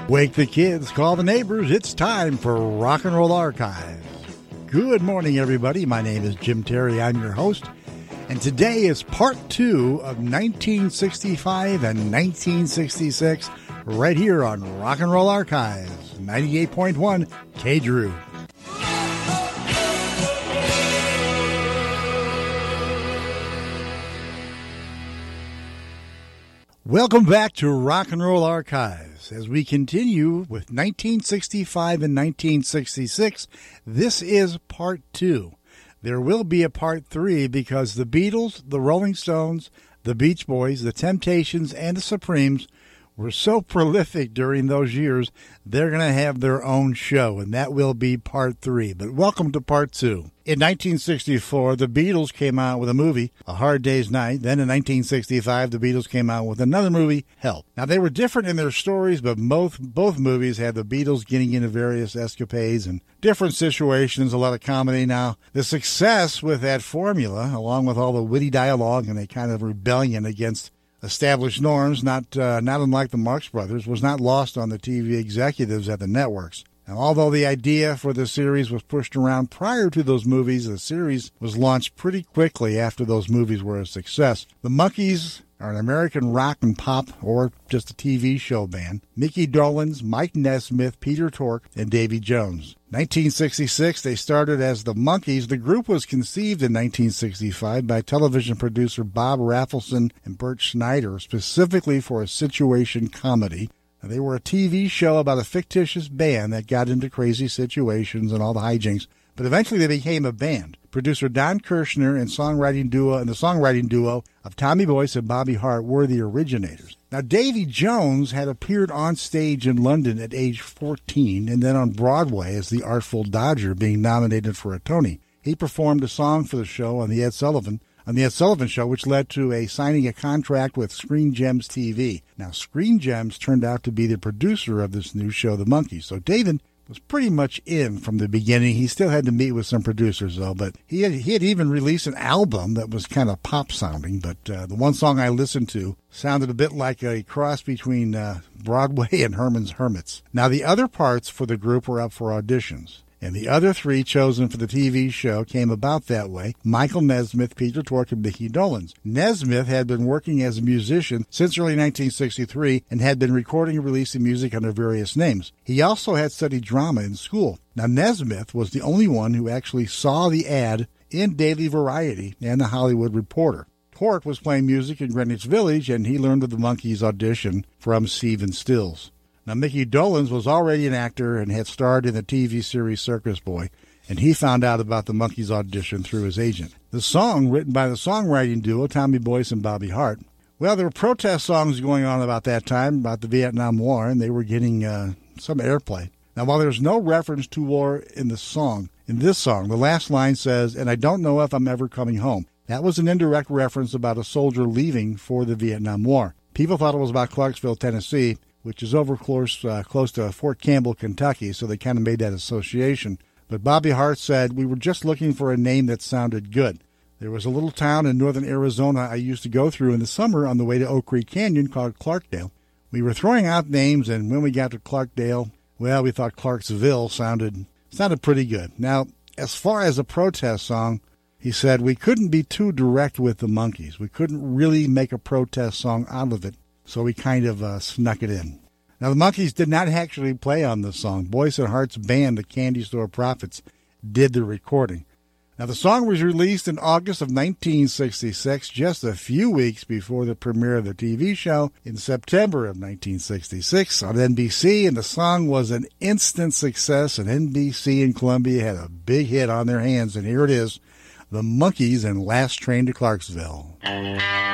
Wake the kids, call the neighbors. It's time for Rock and Roll Archives. Good morning, everybody. My name is Jim Terry. I'm your host. And today is part 2 of 1965 and 1966 right here on Rock and Roll Archives, 98.1 K-Drew. Welcome back to Rock and Roll Archives. As we continue with 1965 and 1966, this is part 2. There will be a part 3 because the Beatles, the Rolling Stones, the Beach Boys, the Temptations, and the Supremes were so prolific during those years, they're going to have their own show, and that will be part 3. But welcome to part 2. In 1964, the Beatles came out with a movie, A Hard Day's Night. Then in 1965, the Beatles came out with another movie, Help. Now, they were different in their stories, but both movies had the Beatles getting into various escapades and different situations, a lot of comedy. Now, the success with that formula, along with all the witty dialogue and a kind of rebellion against established norms, not unlike the Marx Brothers, was not lost on the TV executives at the networks. Now, although the idea for the series was pushed around prior to those movies, the series was launched pretty quickly after those movies were a success. The Monkees are an American rock and pop, or just a TV show band. Mickey Dolenz, Mike Nesmith, Peter Tork, and Davy Jones. 1966, they started as the Monkees. The group was conceived in 1965 by television producer Bob Rafelson and Bert Schneider, specifically for a situation comedy. Now, they were a TV show about a fictitious band that got into crazy situations and all the hijinks, but eventually they became a band. Producer Don Kirshner and the songwriting duo of Tommy Boyce and Bobby Hart were the originators. Now, Davy Jones had appeared on stage in London at age 14 and then on Broadway as the Artful Dodger, being nominated for a Tony. He performed a song for the show on the Ed Sullivan Show, which led to signing a contract with Screen Gems TV. Now, Screen Gems turned out to be the producer of this new show, The Monkees. So David was pretty much in from the beginning. He still had to meet with some producers, though, but he had even released an album that was kind of pop-sounding, but the one song I listened to sounded a bit like a cross between Broadway and Herman's Hermits. Now, the other parts for the group were up for auditions, and the other 3 chosen for the TV show came about that way: Michael Nesmith, Peter Tork, and Mickey Dolenz. Nesmith had been working as a musician since early 1963 and had been recording and releasing music under various names. He also had studied drama in school. Now, Nesmith was the only one who actually saw the ad in Daily Variety and The Hollywood Reporter. Tork was playing music in Greenwich Village, and he learned of the Monkees' audition from Stephen Stills. Now, Mickey Dolenz was already an actor and had starred in the TV series Circus Boy, and he found out about the Monkees' audition through his agent. The song, written by the songwriting duo Tommy Boyce and Bobby Hart, well, there were protest songs going on about that time, about the Vietnam War, and they were getting some airplay. Now, while there's no reference to war in this song, the last line says, "And I don't know if I'm ever coming home." That was an indirect reference about a soldier leaving for the Vietnam War. People thought it was about Clarksville, Tennessee, which is over close to Fort Campbell, Kentucky, so they kind of made that association. But Bobby Hart said, "We were just looking for a name that sounded good. There was a little town in northern Arizona I used to go through in the summer on the way to Oak Creek Canyon called Clarkdale. We were throwing out names, and when we got to Clarkdale, well, we thought Clarksville sounded pretty good." Now, as far as a protest song, he said, "We couldn't be too direct with the Monkees. We couldn't really make a protest song out of it, so we kind of snuck it in." Now, the Monkees did not actually play on this song. Boyce and Hart's band, the Candy Store Prophets, did the recording. Now, the song was released in August of 1966, just a few weeks before the premiere of the TV show in September of 1966 on NBC, and the song was an instant success, and NBC and Columbia had a big hit on their hands, and here it is, The Monkees and Last Train to Clarksville.